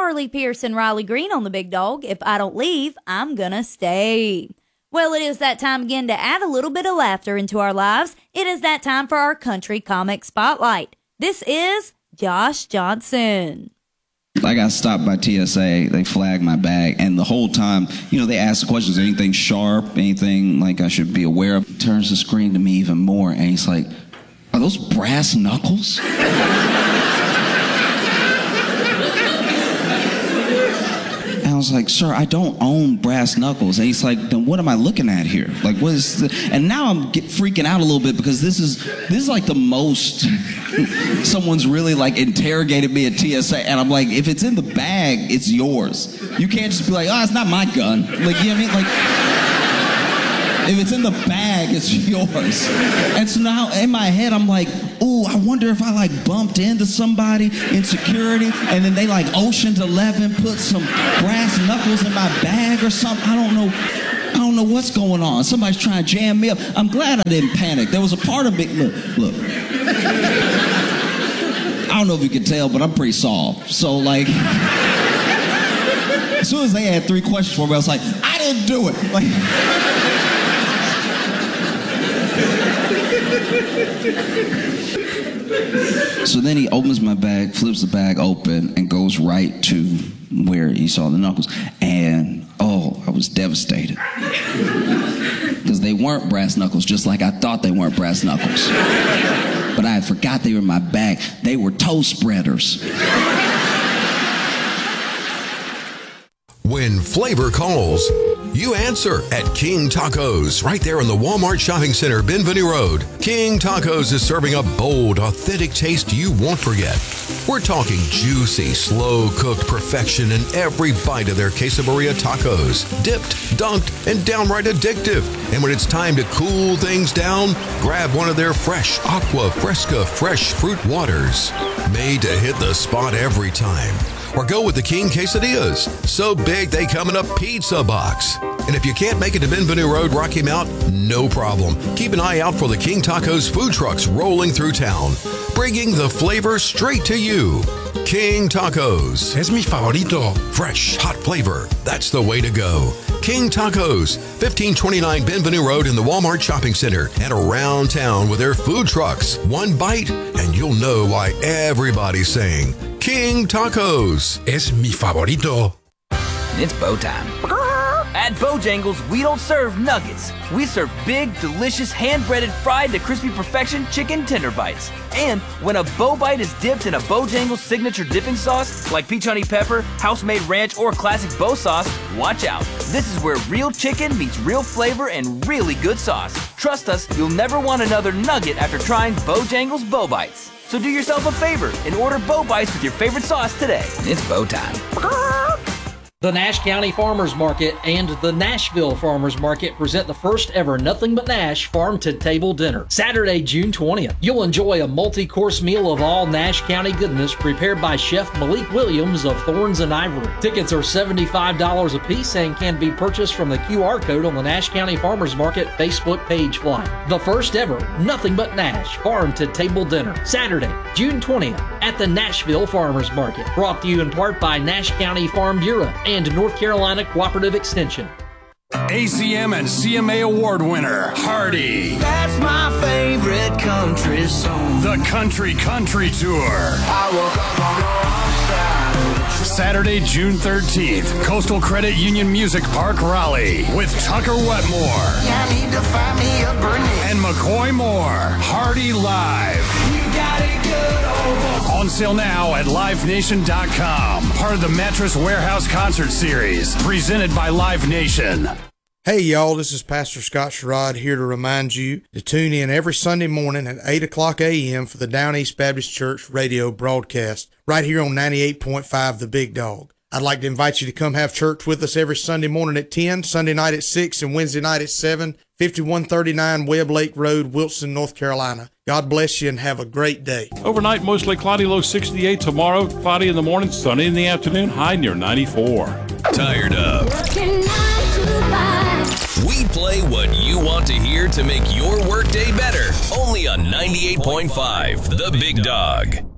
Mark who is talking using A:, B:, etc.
A: Carly Pierce and Riley Green on the Big Dog. If I don't leave, I'm gonna stay. Well, it is that time again to add a little bit of laughter into our lives. It is that time for our country comic spotlight. This is Josh Johnson.
B: I got stopped by TSA. They flagged my bag, and the whole time, they ask the questions, anything sharp, anything like I should be aware of. He turns the screen to me even more, and he's like, "Are those brass knuckles?" And I was like, "Sir, I don't own brass knuckles." And he's like, "Then what am I looking at here? Like, what is the..." And now I'm freaking out a little bit because this is like the most someone's really like interrogated me at TSA. And I'm like, if it's in the bag, it's yours. You can't just be like, "Oh, it's not my gun." Like, you know what I mean? Like, if it's in the bag, it's yours. And so now in my head, I'm like, ooh, I wonder if I like bumped into somebody in security and then they like Ocean's 11 put some brass knuckles in my bag or something. I don't know what's going on. Somebody's trying to jam me up. I'm glad I didn't panic. There was a part of me, look. I don't know if you can tell, but I'm pretty soft. So like, as soon as they had 3 questions for me, I was like, I didn't do it. Like, so then he opens my bag, flips the bag open, and goes right to where he saw the knuckles. And, I was devastated. Because they weren't brass knuckles, just like I thought they weren't brass knuckles. But I forgot they were in my bag. They were toe spreaders.
C: When flavor calls, you answer at King Tacos, right there in the Walmart Shopping Center, Benvenue Road. King Tacos is serving a bold, authentic taste you won't forget. We're talking juicy, slow-cooked perfection in every bite of their quesadilla tacos. Dipped, dunked, and downright addictive. And when it's time to cool things down, grab one of their fresh Aqua Fresca fresh fruit waters. Made to hit the spot every time. Or go with the King Quesadillas. So big they come in a pizza box. And if you can't make it to Benvenue Road, Rocky Mount, no problem. Keep an eye out for the King Tacos food trucks rolling through town, bringing the flavor straight to you. King Tacos.
D: Es mi favorito.
C: Fresh, hot flavor. That's the way to go. King Tacos, 1529 Benvenue Road in the Walmart Shopping Center and around town with their food trucks. One bite, and you'll know why everybody's saying King Tacos.
D: Es mi favorito.
E: It's bow time. At Bojangles, we don't serve nuggets. We serve big, delicious, hand-breaded, fried to crispy perfection chicken tender bites. And when a bow bite is dipped in a Bojangles signature dipping sauce, like peach honey pepper, house-made ranch, or classic bow sauce, watch out. This is where real chicken meets real flavor and really good sauce. Trust us, you'll never want another nugget after trying Bojangles Bow Bites. So do yourself a favor and order Bow Bites with your favorite sauce today. It's bow time.
F: The Nash County Farmers Market and the Nashville Farmers Market present the first ever Nothing But Nash farm-to-table dinner. Saturday, June 20th. You'll enjoy a multi-course meal of all Nash County goodness prepared by Chef Malik Williams of Thorns and Ivory. Tickets are $75 a piece and can be purchased from the QR code on the Nash County Farmers Market Facebook page flyer. The first ever Nothing But Nash farm-to-table dinner. Saturday, June 20th at the Nashville Farmers Market. Brought to you in part by Nash County Farm Bureau and North Carolina Cooperative Extension.
D: ACM and CMA Award winner, Hardy.
G: That's my favorite country song.
D: The Country Tour.
G: I woke up on the wrong side of the track.
D: Saturday, June 13th, Coastal Credit Union Music Park, Raleigh, with Tucker Wetmore.
G: I need to find me a Bernie.
D: And McCoy Moore. Hardy Live.
G: You got it good, old.
D: On sale now at LiveNation.com. Part of the Mattress Warehouse Concert Series, presented by Live Nation.
H: Hey y'all, this is Pastor Scott Sherrod here to remind you to tune in every Sunday morning at 8 o'clock a.m. for the Down East Baptist Church radio broadcast right here on 98.5 The Big Dog. I'd like to invite you to come have church with us every Sunday morning at 10, Sunday night at 6, and Wednesday night at 7, 5139 Webb Lake Road, Wilson, North Carolina. God bless you and have a great day.
I: Overnight, mostly cloudy, low 68. Tomorrow, cloudy in the morning, sunny in the afternoon, high near 94.
C: Tired of? We play what you want to hear to make your workday better. Only on 98.5 The Big Dog.